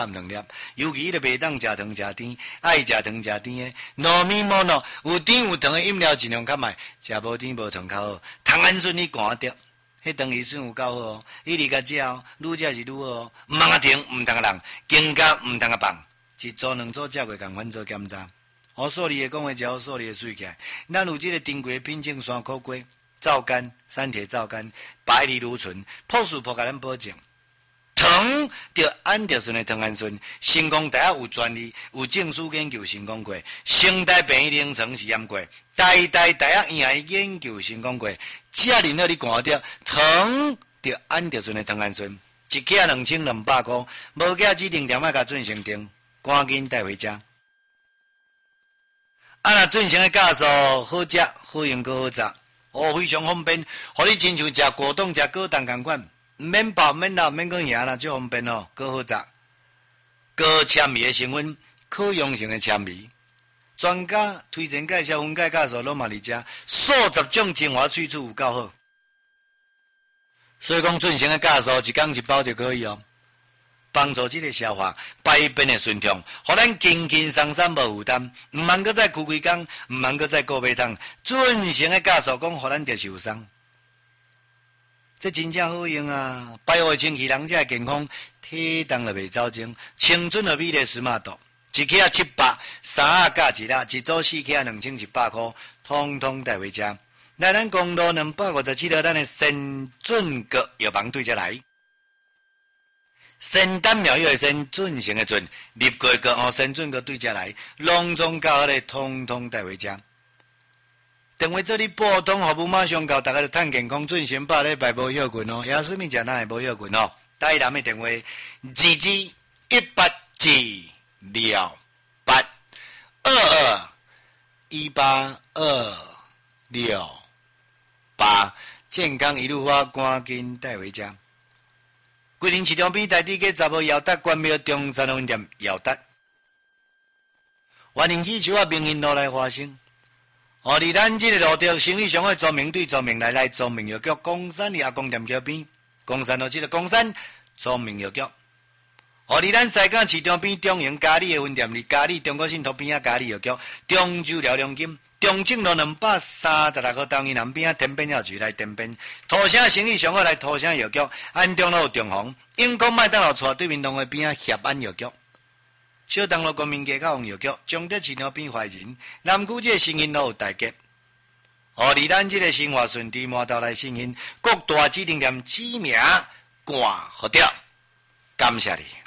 两粒，尤其咧袂当食糖食甜，爱食糖食甜诶。糯米馍咯，有甜有糖诶饮料尽量较卖，食无甜无糖较好。糖氨酸你寒着，迄糖氨酸有够好哦，伊离甲食哦，愈食是愈好哦。毋通啊停，毋通啊人，更加毋通啊放，一组两组食过共款做检查。我数理诶讲话，只数理诶水起来。咱有即个珍贵品种山苦瓜、皂苷、三铁皂苷、白藜芦醇，朴素朴甲咱保证。糖着氨德醇的糖氨酸，成功大学有专利，有证书研究成功过。成大病院临床试验过，大学院还研究成功过。只要你看到糖着氨德醇的糖氨酸，一克2200块，无价指定店仔甲准成订，赶紧带回家。若准成的价数好食、好用、好炸，非常方便，互你亲像食果冻、食果冻同款。免爆免老免讲赢啦，最方便哦，够好食，高纤维的成分，可溶性的纤维。专家推荐介绍分解价数拢嘛伫遮，数十种精华萃取有够好。所以讲准成的价数一天一包就可以哦，帮助这个消化排便的顺畅，互咱轻轻松松无负担，毋茫搁再开几工，毋茫搁再顾买汤。准成的价数讲，互咱着受伤。这真正好用啊！保护清气，人才健康，体重就袂走精，青春和美丽时髦度，一克700，三克加一粒，一组4克2100块，通通带回家。来咱公路257号，咱的神准阁药房对遮来。仙丹妙药的仙，准成的准，立过阁哦，神准阁对遮来，隆重较好的，通通带回家。电话做你拨通服务，马上到，大家就趁健康，准先8礼拜无休困哦，也顺便食哪会无休困哦。台南的电话187282218，健康一路发，赶紧带回家。规定市场边台底价查无姚达关庙中山分店姚达，欢迎气球啊，明hin路来发生。伫咱这个路条，生意上好，专门对专门来专门药局，公山的阿公店桥边，公山路这个公山专门药局。伫咱西港市场边中营嘉里的分店里，嘉里中国信托边啊嘉里药局，中州辽良金，中正路236号东西南边啊天边药局来天边，土城生意上好来土城药局，安中路中红，永康麦当劳厝对面农会边啊协安药局。小东路国民街口药局，中德市场边怀仁，南区这新兴路有大街。离咱这个生活顺地码头来新兴，各大指定店指名挂好掉，感谢你。